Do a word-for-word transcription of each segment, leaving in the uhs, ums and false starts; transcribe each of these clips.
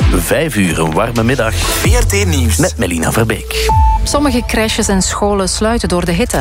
Vijf uur, een warme middag. V R T Nieuws. Met Melina Verbeek. Sommige crèches en scholen sluiten door de hitte.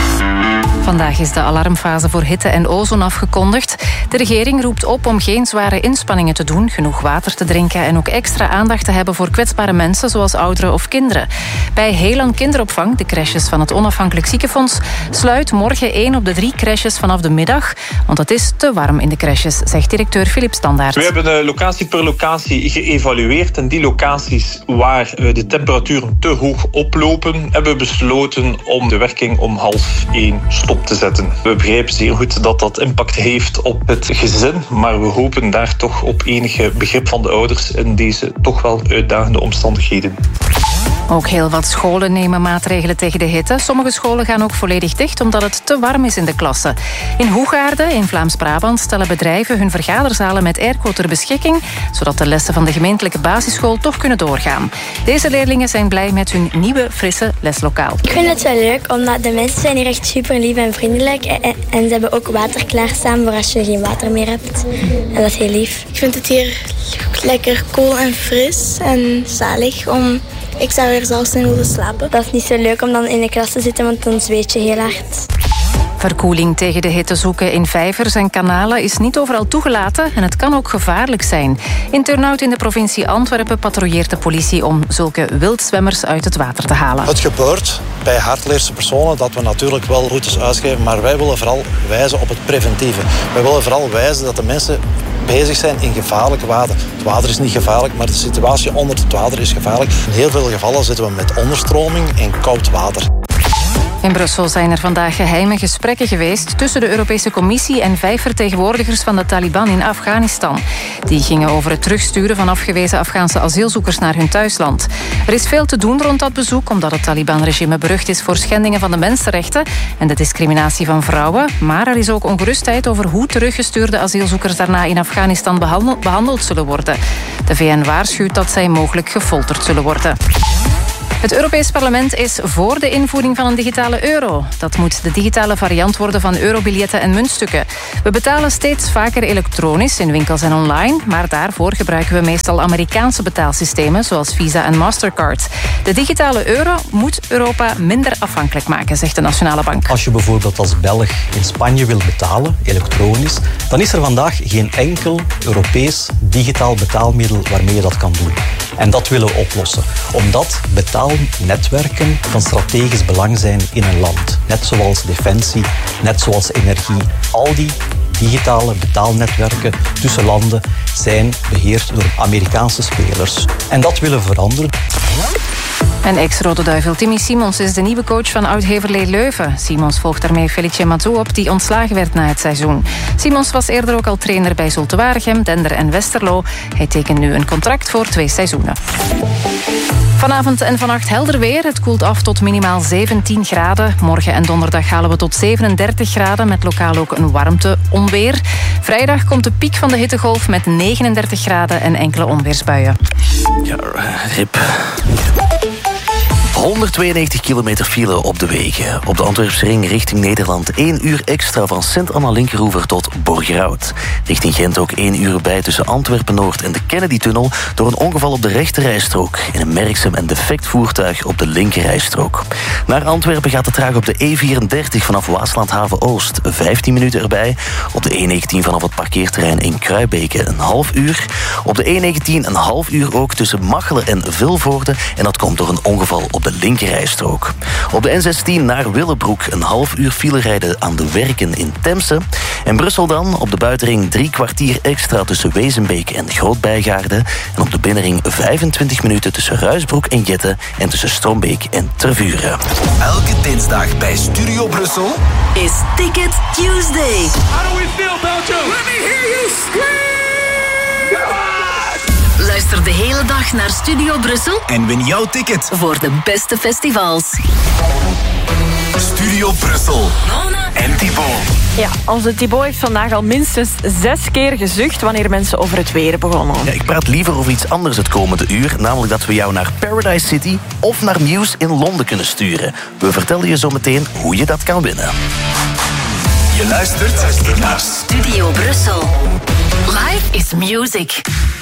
Vandaag is de alarmfase voor hitte en ozon afgekondigd. De regering roept op om geen zware inspanningen te doen, genoeg water te drinken en ook extra aandacht te hebben voor kwetsbare mensen zoals ouderen of kinderen. Bij Heelan Kinderopvang, de crèches van het Onafhankelijk Ziekenfonds, sluit morgen één op de drie crèches vanaf de middag, want het is te warm in de crèches, zegt directeur Philip Standaert. We hebben uh, locatie per locatie geëvalueerd en die locaties waar uh, de temperaturen te hoog oplopen, hebben we besloten om de werking om half één stop te zetten. We begrijpen zeer goed dat dat impact heeft op het gezin, maar we hopen daar toch op enige begrip van de ouders in deze toch wel uitdagende omstandigheden. Ook heel wat scholen nemen maatregelen tegen de hitte. Sommige scholen gaan ook volledig dicht omdat het te warm is in de klassen. In Hoegaarden, in Vlaams-Brabant, stellen bedrijven hun vergaderzalen met airco ter beschikking, zodat de lessen van de gemeentelijke basisschool toch kunnen doorgaan. Deze leerlingen zijn blij met hun nieuwe, frisse leslokaal. Ik vind het wel leuk, omdat de mensen zijn hier echt super lief en vriendelijk. En, en ze hebben ook water klaarstaan voor als je geen water meer hebt. En dat is heel lief. Ik vind het hier lekker koel en fris en zalig om... Ik zou er zelfs in willen slapen. Dat is niet zo leuk om dan in de klas te zitten, want dan zweet je heel hard. Verkoeling tegen de hitte zoeken in vijvers en kanalen is niet overal toegelaten en het kan ook gevaarlijk zijn. In Turnhout in de provincie Antwerpen patrouilleert de politie om zulke wildzwemmers uit het water te halen. Het gebeurt bij hardleerse personen dat we natuurlijk wel routes uitgeven, maar wij willen vooral wijzen op het preventieve. Wij willen vooral wijzen dat de mensen bezig zijn in gevaarlijk water. Het water is niet gevaarlijk, maar de situatie onder het water is gevaarlijk. In heel veel gevallen zitten we met onderstroming en koud water. In Brussel zijn er vandaag geheime gesprekken geweest tussen de Europese Commissie en vijf vertegenwoordigers van de Taliban in Afghanistan. Die gingen over het terugsturen van afgewezen Afghaanse asielzoekers naar hun thuisland. Er is veel te doen rond dat bezoek, omdat het Taliban-regime berucht is voor schendingen van de mensenrechten en de discriminatie van vrouwen. Maar er is ook ongerustheid over hoe teruggestuurde asielzoekers daarna in Afghanistan behandeld zullen worden. De V N waarschuwt dat zij mogelijk gefolterd zullen worden. Het Europees Parlement is voor de invoering van een digitale euro. Dat moet de digitale variant worden van eurobiljetten en muntstukken. We betalen steeds vaker elektronisch in winkels en online, maar daarvoor gebruiken we meestal Amerikaanse betaalsystemen zoals Visa en Mastercard. De digitale euro moet Europa minder afhankelijk maken, zegt de Nationale Bank. Als je bijvoorbeeld als Belg in Spanje wil betalen, elektronisch, dan is er vandaag geen enkel Europees digitaal betaalmiddel waarmee je dat kan doen. En dat willen we oplossen, omdat betaalnetwerken van strategisch belang zijn in een land. Net zoals defensie, net zoals energie. Al die digitale betaalnetwerken tussen landen zijn beheerd door Amerikaanse spelers. En dat willen we veranderen. En ex-Rode Duivel Timmy Simons is de nieuwe coach van Oud-Heverlee Leuven. Simons volgt daarmee Felice Matou op, die ontslagen werd na het seizoen. Simons was eerder ook al trainer bij Zulte Waregem, Dender en Westerlo. Hij tekent nu een contract voor twee seizoenen. Vanavond en vannacht helder weer. Het koelt af tot minimaal zeventien graden. Morgen en donderdag halen we tot zevenendertig graden... met lokaal ook een warmte-onweer. Vrijdag komt de piek van de hittegolf met negenendertig graden... en enkele onweersbuien. Ja, rip. honderdtweeënnegentig kilometer file op de wegen. Op de Antwerpse ring richting Nederland één uur extra van Sint-Anna-Linkeroever tot Borgerhout. Richting Gent ook één uur bij tussen Antwerpen-Noord en de Kennedy-tunnel door een ongeval op de rechterrijstrook. In een merkzaam en defect voertuig op de linkerrijstrook. Naar Antwerpen gaat het traag op de E vierendertig vanaf Waaslandhaven-Oost. vijftien minuten erbij. Op de E negentien vanaf het parkeerterrein in Kruibeke een half uur. Op de E negentien een half uur ook tussen Machelen en Vilvoorde. En dat komt door een ongeval op de linkerrijstrook. Op de N zestien naar Willebroek een half uur file rijden aan de Werken in Temse. En Brussel dan op de buitenring drie kwartier extra tussen Wezenbeek en Groot-Bijgaarde. En op de binnenring vijfentwintig minuten tussen Ruisbroek en Jette en tussen Strombeek en Tervuren. Elke dinsdag bij Studio Brussel is Ticket Tuesday. How do we feel, Belgium? Let me hear you scream! Come on! Luister de hele dag naar Studio Brussel en win jouw ticket voor de beste festivals. Studio Brussel en Thibaut. Ja, onze Thibaut heeft vandaag al minstens zes keer gezucht wanneer mensen over het weer begonnen. Ja, ik praat liever over iets anders het komende uur, namelijk dat we jou naar Paradise City of naar Muse in Londen kunnen sturen. We vertellen je zo meteen hoe je dat kan winnen. Je luistert naar Studio Brussel. Live is music.